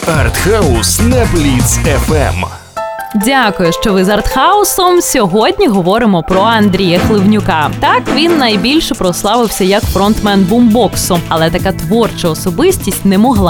Артхаус на Бліц ФМ. Дякую, що ви з Артхаусом. Сьогодні говоримо про Андрія Хливнюка. Так, він найбільше прославився як фронтмен бумбоксу, але така творча особистість не могла